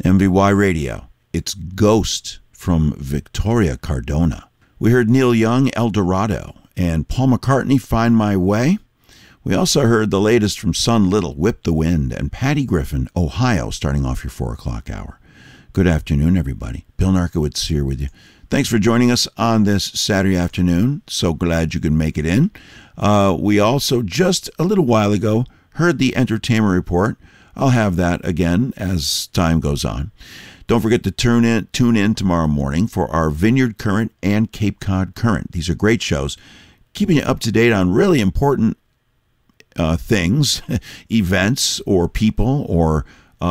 MVY Radio. It's Ghost from Victoria Cardona. We heard Neil Young, El Dorado, and Paul McCartney, Find My Way. We also heard the latest from Son Little, Whip the Wind, and Patty Griffin, Ohio, starting off your 4 o'clock hour. Good afternoon, everybody. Bill Narkowitz here with you. Thanks for joining us on this Saturday afternoon. So glad you could make it in. We also, just a little while ago, heard the entertainment report. I'll have that again as time goes on. Don't forget to tune in tomorrow morning for our Vineyard Current and Cape Cod Current. These are great shows, keeping you up to date on really important things, events or people or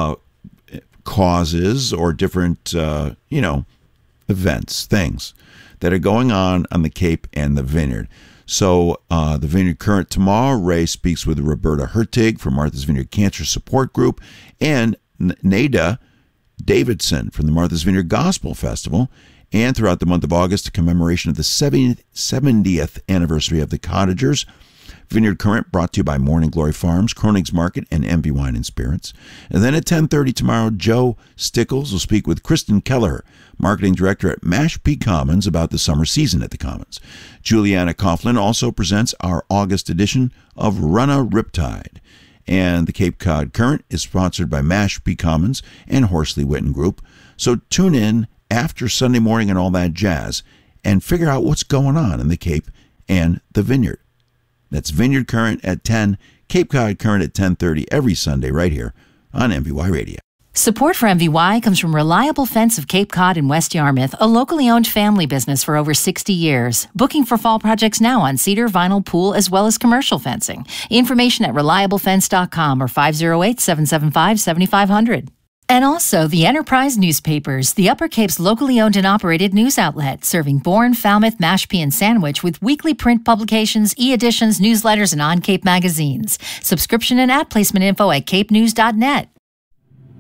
causes or different, events, things that are going on the Cape and the Vineyard. So the Vineyard Current tomorrow, Ray speaks with Roberta Hertig from Martha's Vineyard Cancer Support Group and Nada Davidson from the Martha's Vineyard Gospel Festival. And throughout the month of August, a commemoration of the 70th anniversary of the Cottagers. Vineyard Current brought to you by Morning Glory Farms, Kronig's Market, and MV Wine and Spirits. And then at 10:30 tomorrow, Joe Stickles will speak with Kristen Kelleher, Marketing Director at Mashpee Commons, about the summer season at the Commons. Juliana Coughlin also presents our August edition of Run a Riptide. And the Cape Cod Current is sponsored by Mashpee Commons and Horsley Witten Group. So tune in after Sunday morning and all that jazz and figure out what's going on in the Cape and the Vineyard. That's Vineyard Current at 10, Cape Cod Current at 10:30 every Sunday right here on MVY Radio. Support for MVY comes from Reliable Fence of Cape Cod in West Yarmouth, a locally owned family business for over 60 years. Booking for fall projects now on cedar, vinyl, pool, as well as commercial fencing. Information at reliablefence.com or 508-775-7500. And also the Enterprise Newspapers, the Upper Cape's locally owned and operated news outlet, serving Bourne, Falmouth, Mashpee, and Sandwich with weekly print publications, e-editions, newsletters, and on-Cape magazines. Subscription and ad placement info at capenews.net.